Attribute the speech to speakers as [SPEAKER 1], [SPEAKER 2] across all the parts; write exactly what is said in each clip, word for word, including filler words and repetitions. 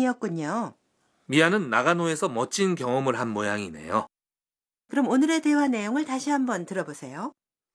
[SPEAKER 1] 여행이었군요.
[SPEAKER 2] 미아는 나가노에서 멋진 경험을 한 모양이네요.
[SPEAKER 1] 그럼 오늘의 대화 내용을 다시 한번 들어보세요.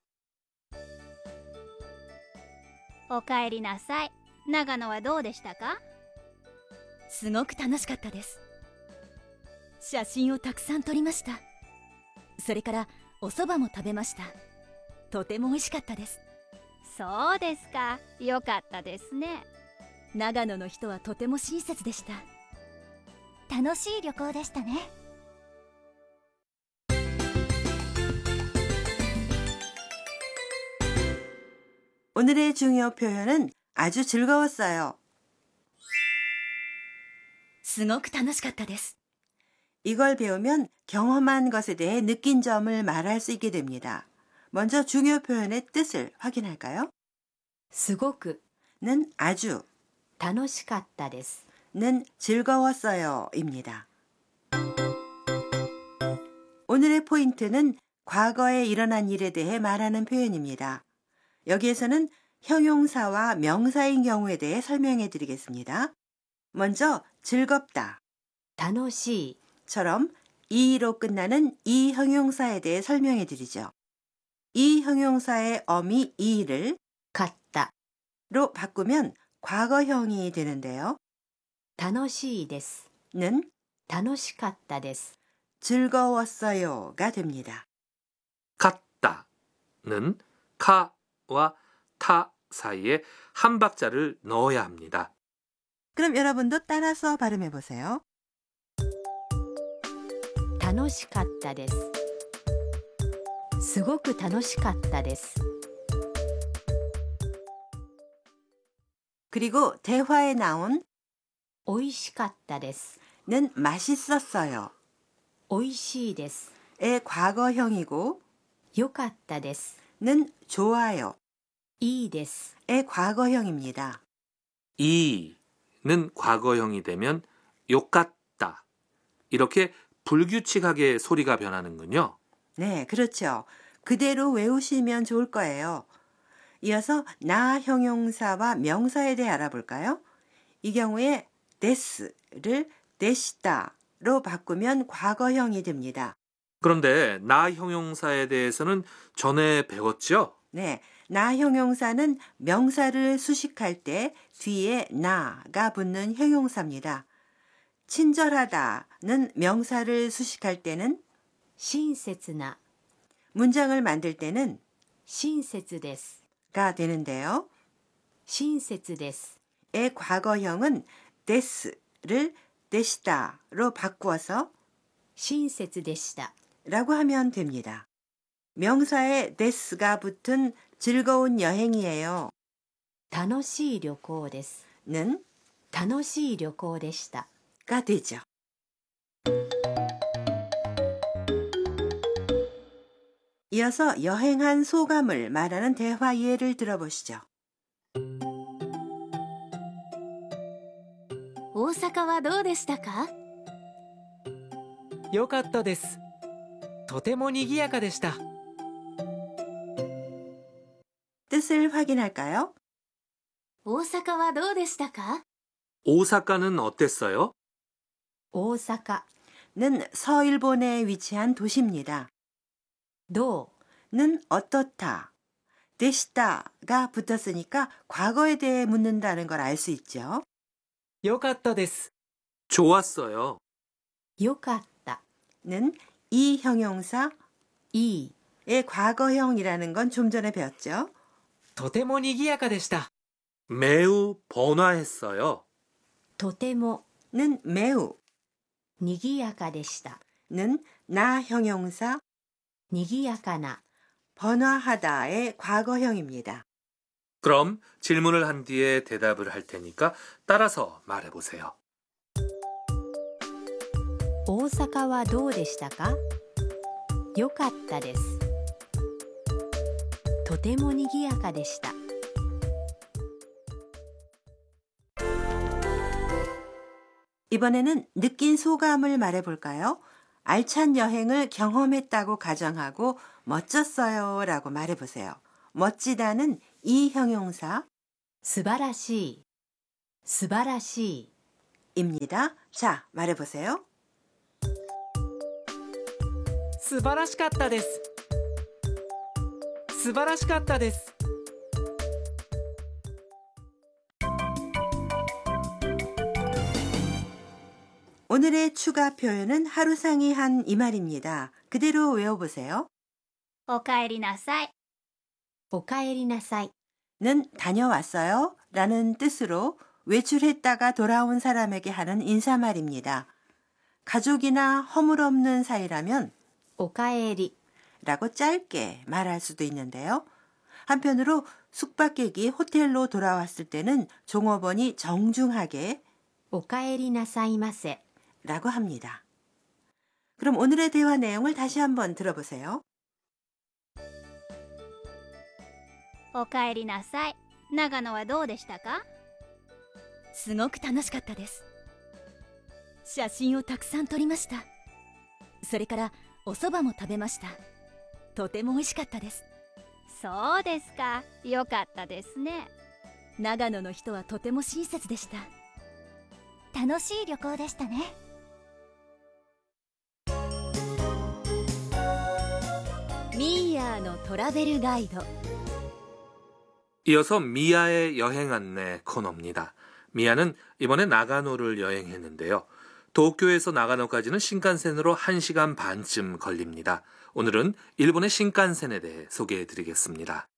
[SPEAKER 3] おかえりなさい。長野はどうでしたか？
[SPEAKER 4] すごく楽しかったです。写真をたくさん撮りました。それからお蕎麦も食べました。とても美味しかったです。
[SPEAKER 3] そうですか。よかったですね。
[SPEAKER 4] 長野の人はとても親切でした。
[SPEAKER 5] 楽しい旅行でしたね。
[SPEAKER 1] 오늘의 중요 표현은 아주 즐거웠어요.
[SPEAKER 4] すごく楽しかったです。
[SPEAKER 1] 이걸 배우면 경험한 것에 대해 느낀 점을 말할 수 있게 됩니다. 먼저 중요 표현의 뜻을 확인할까요?
[SPEAKER 4] すごく
[SPEAKER 1] 는 아주,
[SPEAKER 4] 楽しかったです。
[SPEAKER 1] 는 즐거웠어요 입니다. 오늘의 포인트는 과거에 일어난 일에 대해 말하는 표현입니다. 여기에서는 형용사와 명사인 경우에 대해 설명해 드리겠습니다. 먼저 즐겁다,
[SPEAKER 4] 楽しい
[SPEAKER 1] 처럼 이로 끝나는 이 형용사에 대해 설명해 드리죠. 이 형용사의 어미 이를
[SPEAKER 4] かった
[SPEAKER 1] 로 바꾸면 과거형이 되는데요.
[SPEAKER 4] 楽しいです
[SPEAKER 1] 는
[SPEAKER 4] 楽しかったです。
[SPEAKER 1] 즐거웠어요가 됩니다.
[SPEAKER 2] 갔다는 카와 타 사이에 한 박자를 넣어야 합니다.
[SPEAKER 1] 그럼 여러분도 따라서 발음해 보세요.
[SPEAKER 4] 楽しかったです。すごく楽しかったです。
[SPEAKER 1] 그리고 대화에 나온
[SPEAKER 4] おいしかったです。
[SPEAKER 1] 는 맛있었어요
[SPEAKER 4] おいしいです。
[SPEAKER 1] 의 과거형이고
[SPEAKER 4] よかったです。
[SPEAKER 1] 는 좋아요
[SPEAKER 4] いいです。
[SPEAKER 1] 의 과거형입니다.
[SPEAKER 2] 이는 과거형이 되면 욕같다 이렇게 불규칙하게 소리가 변하는군요.
[SPEAKER 1] 네, 그렇죠. 그대로 외우시면 좋을 거예요. 이어서 나 형용사와 명사에 대해 알아볼까요? 이 경우에 데스를 데시다로 바꾸면 과거형이 됩니다.
[SPEAKER 2] 그런데 나 형용사에 대해서는 전에 배웠죠?
[SPEAKER 1] 네, 나 형용사는 명사를 수식할 때 뒤에 나가 붙는 형용사입니다. 친절하다는 명사를 수식할 때는
[SPEAKER 4] 親切な
[SPEAKER 1] 문장을 만들 때는
[SPEAKER 4] 親切です。
[SPEAKER 1] 가 되는데요.
[SPEAKER 4] 親切です。
[SPEAKER 1] 의 과거형은 데스를 데시다로 바꾸어서
[SPEAKER 4] 親切でした。
[SPEAKER 1] 라고 하면 됩니다. 명사에 데스가 붙은 즐거운 여행이에요.
[SPEAKER 4] 楽しい旅行です。
[SPEAKER 1] 는
[SPEAKER 4] 楽しい旅行でした。
[SPEAKER 1] 가 되죠. 이어서 여행한 소감을 말하는 대화 예를 들어보시죠.
[SPEAKER 4] 大阪はどうでしたか？
[SPEAKER 6] よかったです。とても賑やかでした。
[SPEAKER 1] 뜻을 확인할까요?
[SPEAKER 4] 大阪はどうでしたか？
[SPEAKER 2] 오사카는 어땠어요?
[SPEAKER 4] 大阪
[SPEAKER 1] 는 서일본에 위치한 도시입니다.
[SPEAKER 4] ど
[SPEAKER 1] 는 어떻다, 데시다가 붙었으니까 과거에 대해 묻는다는 걸 알 수 있죠.
[SPEAKER 6] よかったです。
[SPEAKER 2] 좋았어요.
[SPEAKER 4] うよかった
[SPEAKER 1] 는 이 형용사
[SPEAKER 4] いい
[SPEAKER 1] 의 과거형이라는 건 좀 전에 배웠죠.
[SPEAKER 6] とても賑やかでした。
[SPEAKER 2] 매우 번화했어요.
[SPEAKER 4] とても
[SPEAKER 1] 는 매우
[SPEAKER 4] にぎやかでした。
[SPEAKER 1] 는 나 형용사
[SPEAKER 4] にぎやかな
[SPEAKER 1] 번화하다의 과거형입니다.
[SPEAKER 2] 그럼 질문을 한 뒤에 대답을 할 테니까 따라서 말해보세요.
[SPEAKER 4] 大阪はどうでしたか？よかったです。とてもにぎやかでした。
[SPEAKER 1] 이번에는 느낀 소감을 말해볼까요? 알찬 여행을 경험했다고 가정하고 멋졌어요 라고 말해보세요. 멋지다는 이 형용사
[SPEAKER 4] 素晴らしい、素晴らしい。
[SPEAKER 1] 입니다. 자, 말해보세요.
[SPEAKER 6] 素晴らしかったです。素晴らしかったです。
[SPEAKER 1] 오늘의 추가 표현은 하루상이 한 이 말입니다. 그대로 외워보세요.
[SPEAKER 3] おかえりなさい。
[SPEAKER 5] おかえりなさい。
[SPEAKER 1] 는 다녀왔어요 라는 뜻으로 외출했다가 돌아온 사람에게 하는 인사말입니다. 가족이나 허물없는 사이라면
[SPEAKER 5] おかえり。
[SPEAKER 1] 라고 짧게 말할 수도 있는데요. 한편으로 숙박객이 호텔로 돌아왔을 때는 종업원이 정중하게
[SPEAKER 5] おかえりなさいませ。
[SPEAKER 1] 라고 합니다. 그럼 오늘의 대화 내용을 다시 한번 들어보세요.
[SPEAKER 3] おかえりなさい。長野はどうでしたか？
[SPEAKER 4] すごく楽しかったです。写真をたくさん撮りました。それからお蕎麦も食べました。とても美味しかったです。
[SPEAKER 3] そうですか。よかったですね。
[SPEAKER 4] 長野の人はとても親切でした。
[SPEAKER 5] 楽しい旅行でしたね。
[SPEAKER 4] ミーヤーのトラベルガイド。
[SPEAKER 2] 이어서 미아의 여행 안내 코너입니다. 미아는 이번에 나가노를 여행했는데요. 도쿄에서 나가노까지는 신칸센으로 한 시간 반쯤 걸립니다. 오늘은 일본의 신칸센에 대해 소개해 드리겠습니다.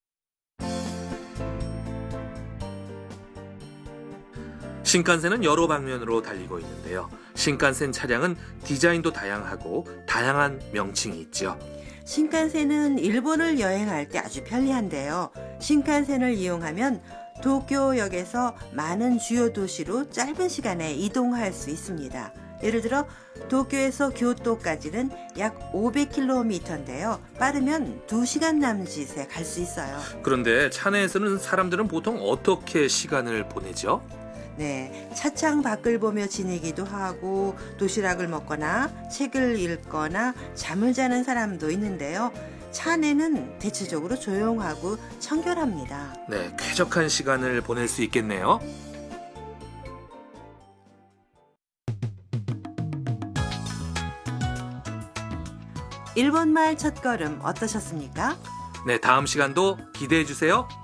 [SPEAKER 2] 신칸센은 여러 방면으로 달리고 있는데요. 신칸센 차량은 디자인도 다양하고 다양한 명칭이 있죠.
[SPEAKER 1] 신칸센은 일본을 여행할 때 아주 편리한데요. 신칸센을 이용하면 도쿄역에서 많은 주요 도시로 짧은 시간에 이동할 수 있습니다. 예를 들어 도쿄에서 교토까지는 약 오백 킬로미터인데요. 빠르면 두 시간 남짓에 갈 수 있어요.
[SPEAKER 2] 그런데 차 내에서는 사람들은 보통 어떻게 시간을 보내죠?
[SPEAKER 1] 네, 차창 밖을 보며 지내기도 하고 도시락을 먹거나 책을 읽거나 잠을 자는 사람도 있는데요. 차 안에는 대체적으로 조용하고 청결합니다.
[SPEAKER 2] 네, 쾌적한 시간을 보낼 수 있겠네요.
[SPEAKER 1] 일본말 첫걸음 어떠셨습니까?
[SPEAKER 2] 네, 다음 시간도 기대해 주세요.